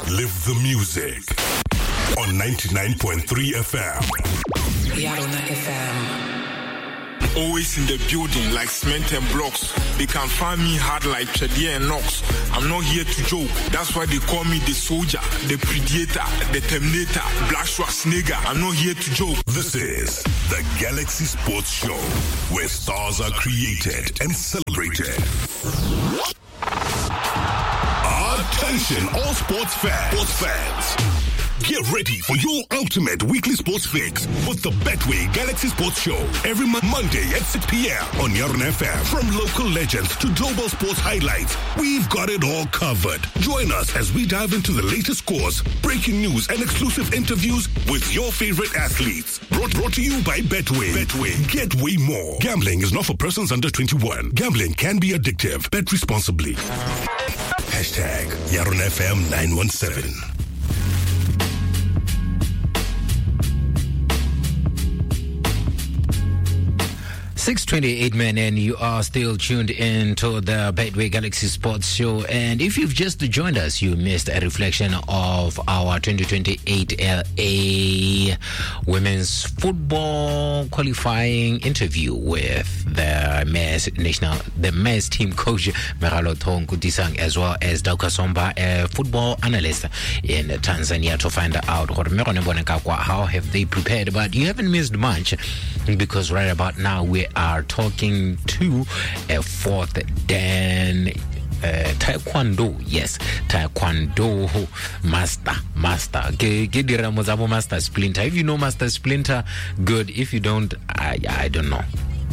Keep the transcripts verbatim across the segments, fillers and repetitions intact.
Live the music on ninety-nine point three F M. Yarona F M. Always in the building like cement and blocks. They can find me hard like Chedia and Knox. I'm not here to joke. That's why they call me the soldier, the predator, the terminator, Black Schwarzenegger. I'm not here to joke. This is the Galaxy Sports Show, where stars are created and celebrated. Attention, all sports fans. Sports fans. Get ready for your ultimate weekly sports fix with the Betway Galaxy Sports Show every mo- Monday at six p.m. on Yarona F M. From local legends to global sports highlights, we've got it all covered. Join us as we dive into the latest scores, breaking news, and exclusive interviews with your favorite athletes. Brought, brought to you by Betway. Betway. Get way more. Gambling is not for persons under twenty-one. Gambling can be addictive. Bet responsibly. Hashtag Yarona F M nine one seven. six twenty-eight man, and you are still tuned in to the Betway Galaxy Sports Show. And if you've just joined us, you missed a reflection of our twenty twenty-eight L A women's football qualifying interview with the men's national, the men's team coach Meralo Tonkutisang, as well as Dauka Somba, a football analyst in Tanzania, to find out how have they prepared. But you haven't missed much, because right about now we are talking to a fourth Dan uh, Taekwondo, yes, Taekwondo master, master. Master Splinter. If you know Master Splinter, good. If you don't, I, I don't know.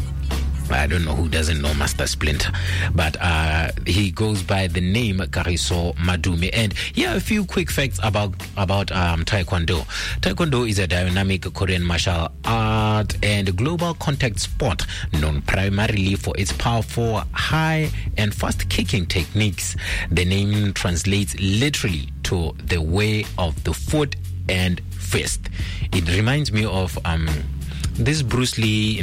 I don't know who doesn't know Master Splinter, but uh, he goes by the name Kagiso Madume. And here are a few quick facts about about um, Taekwondo. Taekwondo is a dynamic Korean martial art and global contact sport known primarily for its powerful, high and fast kicking techniques. The name translates literally to the way of the foot and fist. It reminds me of um. this Bruce Lee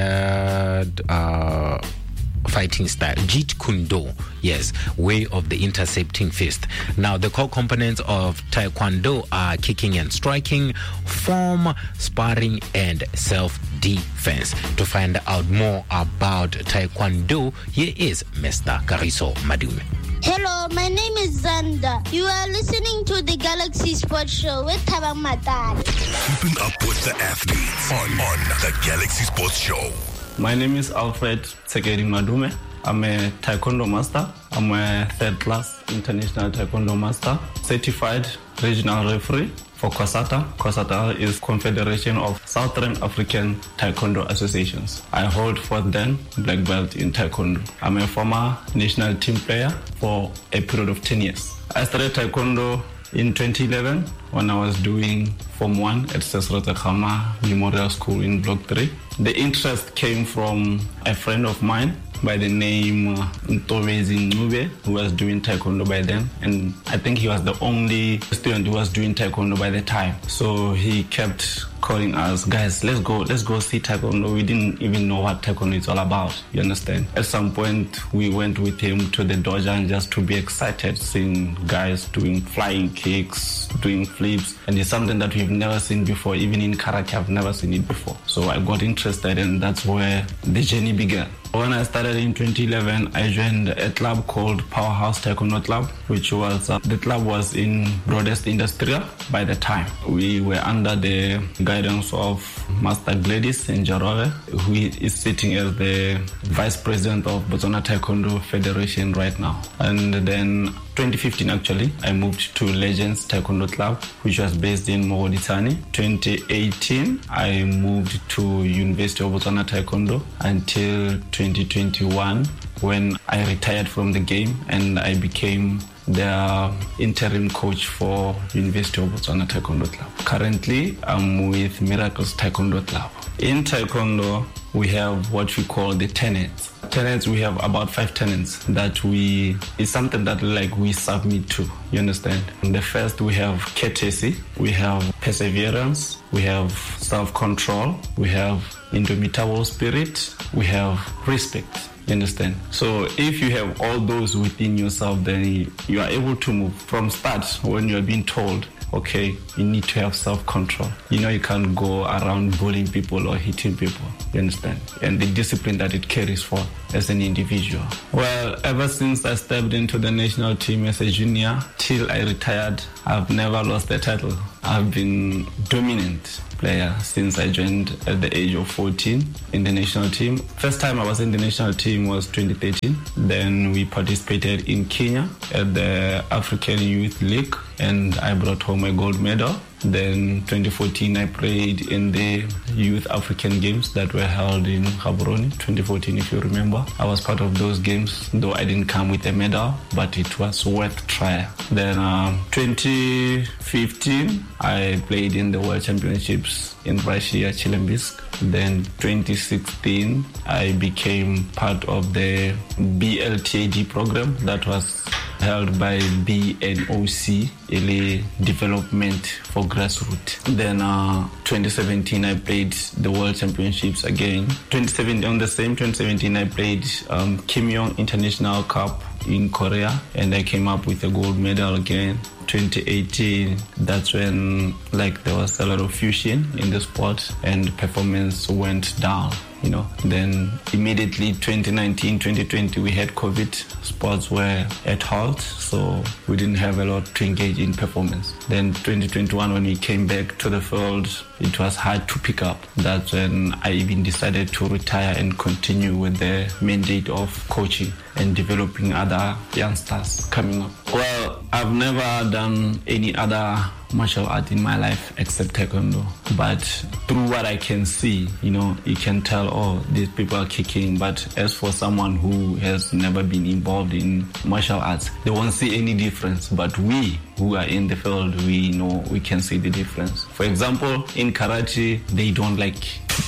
inspired uh, fighting style, Jeet Kune Do, yes, way of the intercepting fist. Now, the core components of Taekwondo are kicking and striking, form, sparring, and self-defense. To find out more about Taekwondo, here is Mister Kagiso Madume. Hello, my name is Zanda. You are listening to the Galaxy Sports Show with Tabang Matari. Keeping up with the athletes on, on the Galaxy Sports Show. My name is Alfred Tsekedi Madume. I'm a Taekwondo master. I'm a third class international Taekwondo master, certified regional referee for COSATA. COSATA is Confederation of Southern African Taekwondo Associations. I hold fourth dan black belt in Taekwondo. I'm a former national team player for a period of ten years. I started Taekwondo in twenty eleven when I was doing Form one at Sesrota Khama Memorial School in Block three. The interest came from a friend of mine by the name uh, Ntobezi Ncube, who was doing Taekwondo by then. And I think he was the only student who was doing Taekwondo by the time. So he kept calling us, guys, let's go, let's go see Taekwondo. We didn't even know what Taekwondo is all about, you understand? At some point, we went with him to the dojo just to be excited, seeing guys doing flying kicks, doing flips. And it's something that we've never seen before. Even in karate, I've never seen it before. So I got interested, and that's where the journey began. When I started in twenty eleven, I joined a club called Powerhouse Taekwondo Club, which was, uh, the club was in Broadest Industrial by the time. We were under the guidance of Master Gladys Njarove, who is sitting as the Vice President of Botswana Taekwondo Federation right now. And then twenty fifteen, actually, I moved to Legends Taekwondo Club, which was based in Mogoditsani. twenty eighteen, I moved to University of Botswana Taekwondo until twenty twenty-one, when I retired from the game and I became the interim coach for University of Botswana Taekwondo Club. Currently, I'm with Miracles Taekwondo Club. In Taekwondo, we have what we call the tenets. Tenets, we have about five tenets that we, it's something that like we submit to, you understand? In the first, we have courtesy, we have perseverance, we have self-control, we have indomitable spirit, we have respect. You understand? So if you have all those within yourself, then you are able to move from start when you are being told, okay, you need to have self-control. You know, you can't go around bullying people or hitting people. You understand? And the discipline that it carries for as an individual. Well, ever since I stepped into the national team as a junior till I retired, I've never lost a title. I've been dominant player since I joined at the age of fourteen in the national team. First time I was in the national team was twenty thirteen. Then we participated in Kenya at the African Youth League and I brought home a gold medal. Then twenty fourteen I played in the Youth African Games that were held in Gaborone. twenty fourteen, if you remember. I was part of those games, though I didn't come with a medal, but it was worth trying. Then um, twenty fifteen I played in the World Championships in Russia, Chelyabinsk. Then twenty sixteen I became part of the B L T A D program that was held by B N O C, Early Development for Grassroots. Then uh, twenty seventeen I played the World Championships again. twenty seventeen on the same twenty seventeen I played um, Kim Yong International Cup in Korea and I came up with a gold medal again. twenty eighteen, that's when like there was a lot of fusion in the sport and performance went down, you know. Then immediately twenty nineteen, twenty twenty we had COVID, sports were at halt, so we didn't have a lot to engage in performance. Then twenty twenty-one when we came back to the field, it was hard to pick up. That's when I even decided to retire and continue with the mandate of coaching and developing other youngsters coming up. Well, I've never done any other martial art in my life except Taekwondo. But through what I can see, you know, you can tell, oh, these people are kicking. But as for someone who has never been involved in martial arts, they won't see any difference. But we who are in the field, we know, we can see the difference. For example, in karate, they don't like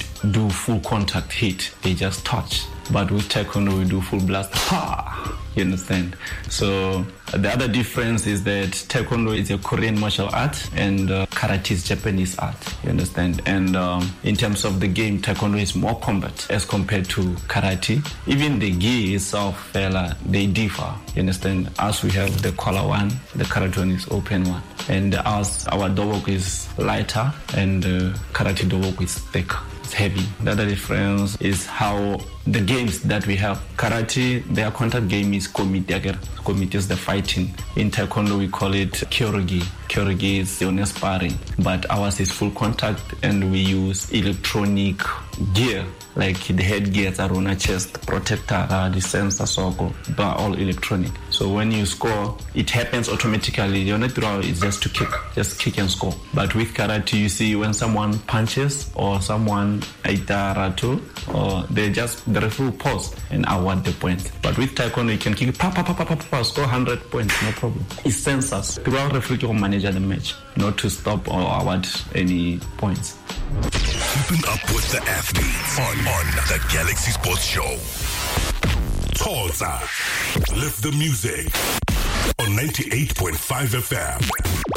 do full contact hit. They just touch. But with Taekwondo, we do full blast. Ha! You understand? So the other difference is that Taekwondo is a Korean martial art and uh, Karate is Japanese art. You understand? And um, in terms of the game, Taekwondo is more combat as compared to Karate. Even the gi itself, fella, they differ. You understand? As we have the collar one, the Karate one is open one. And as our dowoku is lighter and uh, Karate dowoku is thicker. Heavy. The other difference is how the games that we have. Karate, their contact game is komite. Komite is the fighting. In Taekwondo, we call it kyorugi. Kyorugi is the sparring. But ours is full contact and we use electronic gear. Like the headgears are on a chest, protector, uh, the sensor, circle, but all electronic. So when you score, it happens automatically. Your natural is just to kick, just kick and score. But with karate, you see when someone punches or someone aitaratu, or they just the referee will pause and award the point. But with Taekwondo, you can kick, pa pa pa pa pa pa, score one hundred points, no problem. It's sensors. The referee can manage the match, not to stop or award any points. Keeping up with the athletes on, on the Galaxy Sports Show. Tulsa, lift the music on ninety-eight point five F M.